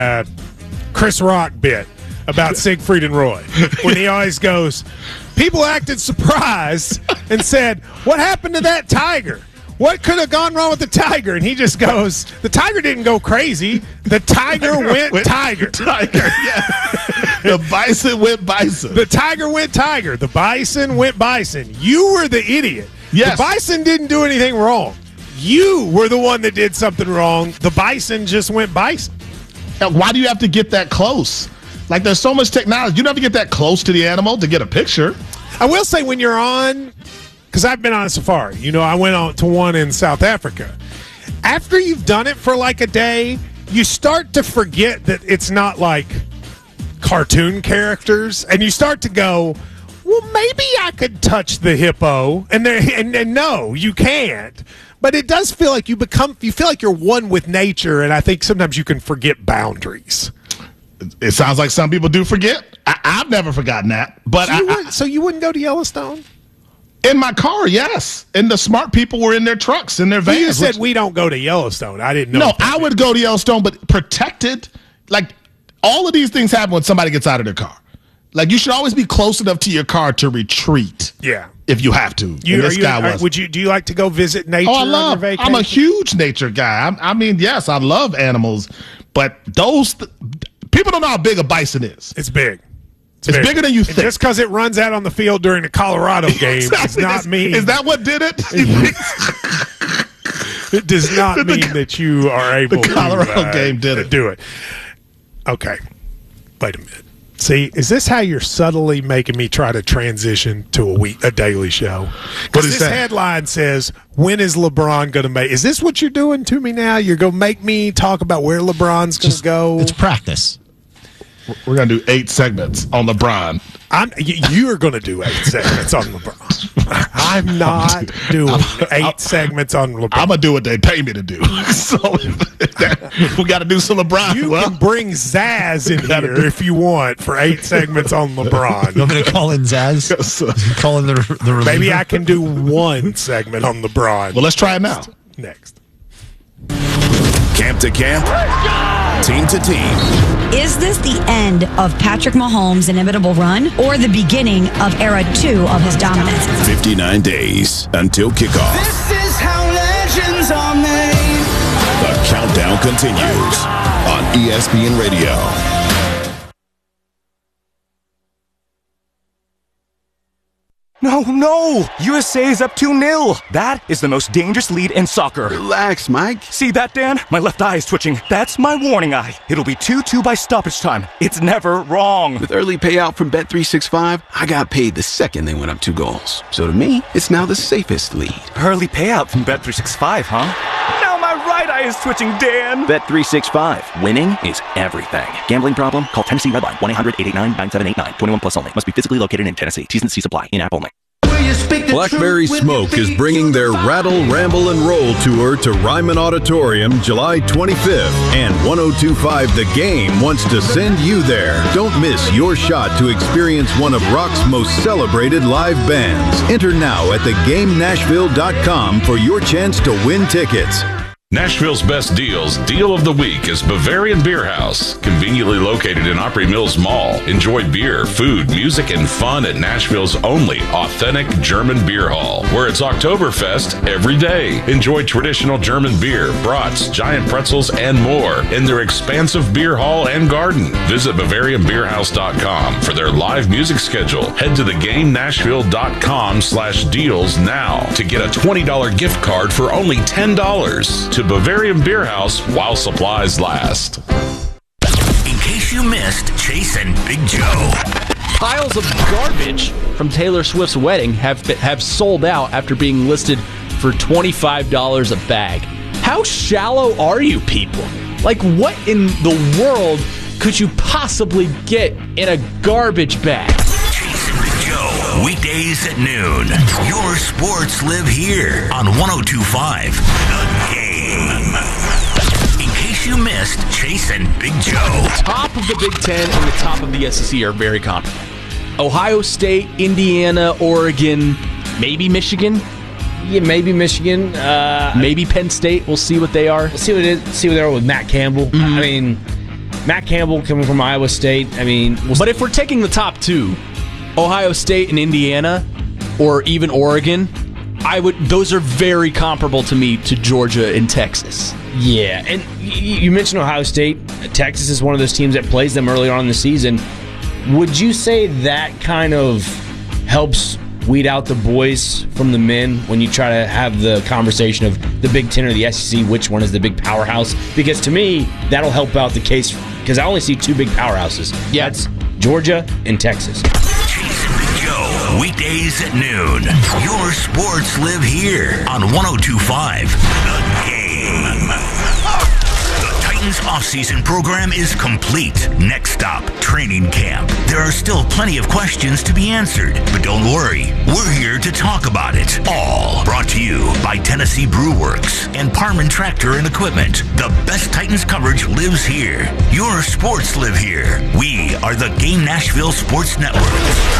Chris Rock bit about Siegfried and Roy when he always goes, people acted surprised and said, what happened to that tiger? What could have gone wrong with the tiger? And he just goes, the tiger didn't go crazy. The tiger went tiger. Tiger, yeah. The bison went bison. The tiger went tiger. The bison went bison. You were the idiot. Yes. The bison didn't do anything wrong. You were the one that did something wrong. The bison just went bison. Why do you have to get that close? Like, there's so much technology. You don't have to get that close to the animal to get a picture. I will say when you're on, because I've been on a safari. You know, I went on to one in South Africa. After you've done it for like a day, you start to forget that it's not like cartoon characters. And you start to go, well, maybe I could touch the hippo. And no, you can't. But it does feel like you feel like you're one with nature, and I think sometimes you can forget boundaries. It sounds like some people do forget. I've never forgotten that. But so you wouldn't go to Yellowstone? In my car, yes. And the smart people were in their trucks, in their vans. You said we don't go to Yellowstone. I didn't know. No, I would go to Yellowstone, but protected. Like, all of these things happen when somebody gets out of their car. Like, you should always be close enough to your car to retreat. Yeah. If you have to. Do you like to go visit nature on your vacation? I'm a huge nature guy. I mean, yes, I love animals, but people don't know how big a bison is. It's big. It's bigger than you think. Just because it runs out on the field during the Colorado game does not mean. Is that what did it? It does not mean that you are able the Colorado game did it. Do it. Okay. Wait a minute. See, is this how you're subtly making me try to transition to a daily show? Because this headline says, when is LeBron going to make... Is this what you're doing to me now? You're going to make me talk about where LeBron's going to go? It's practice. We're going to do 8 segments on LeBron. You're going to do 8 segments on LeBron. I'm not doing 8 segments on LeBron. I'm going to do what they pay me to do. So we got to do some LeBron. You can bring Zaz in here if you want for 8 segments on LeBron. You want me to call in Zaz? Call in the reliever? Maybe I can do 1 segment on LeBron. Well, let's try it now. Next. Camp to camp, team to team. Is this the end of Patrick Mahomes' inimitable run or the beginning of era 2 of his dominance? 59 days until kickoff. This is how legends are made. The countdown continues on ESPN Radio. No! USA is up 2-0. That is the most dangerous lead in soccer. Relax, Mike. See that, Dan? My left eye is twitching. That's my warning eye. It'll be 2-2 by stoppage time. It's never wrong. With early payout from Bet365, I got paid the second they went up 2 goals. So to me, it's now the safest lead. Early payout from Bet365, huh? Now my right eye is twitching, Dan. Bet365. Winning is everything. Gambling problem? Call Tennessee Redline 1-800-889-9789. 21 plus only. Must be physically located in Tennessee. T's and C's apply. In-app only. Blackberry Smoke is bringing their Rattle, Ramble, and Roll tour to Ryman Auditorium July 25th. And 102.5 The Game wants to send you there. Don't miss your shot to experience one of rock's most celebrated live bands. Enter now at thegamenashville.com for your chance to win tickets. Nashville's best deals. Deal of the week is Bavarian Beer House, conveniently located in Opry Mills Mall. Enjoy beer, food, music, and fun at Nashville's only authentic German beer hall, where it's Oktoberfest every day. Enjoy traditional German beer, brats, giant pretzels, and more in their expansive beer hall and garden. Visit BavarianBeerHouse.com for their live music schedule. Head to thegamenashville.com/deals now to get a $20 gift card for only $10 to Bavarian Beer House while supplies last. In case you missed Chase and Big Joe. Piles of garbage from Taylor Swift's wedding have sold out after being listed for $25 a bag. How shallow are you people? Like, what in the world could you possibly get in a garbage bag? Chase and Big Joe, weekdays at noon. Your sports live here on 102.5 The Game. In case you missed Chase and Big Joe. Top of the Big Ten and the top of the SEC are very comparable. Ohio State, Indiana, Oregon, maybe Michigan. Yeah, maybe Michigan. Maybe Penn State. We'll see what they are. See what they are with Matt Campbell. Mm-hmm. I mean, Matt Campbell coming from Iowa State. I mean, but if we're taking the top two, Ohio State and Indiana, or even Oregon, those are very comparable to me to Georgia and Texas. Yeah, and you mentioned Ohio State. Texas is one of those teams that plays them early on in the season. Would you say that kind of helps weed out the boys from the men when you try to have the conversation of the Big Ten or the SEC, which one is the big powerhouse? Because to me, that'll help out the case, because I only see two big powerhouses. Yeah. That's Georgia and Texas. Jason Big Joe, weekdays at noon. Your sports live here on 102.5 The Game. The Titans offseason program is complete. Next stop, training camp. There are still plenty of questions to be answered, but don't worry, we're here to talk about it all. Brought to you by Tennessee Brew Works and Parman Tractor and Equipment. The best Titans coverage lives here. Your sports live here. We are the Game Nashville Sports Network.